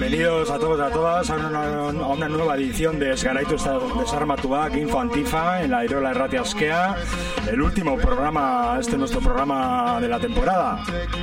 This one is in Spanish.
Bienvenidos a todos y a todas a una nueva edición de Esgaraitu Desarmatuak Info Antifa en la Irola Erratia Askea, el último programa, nuestro programa de la temporada.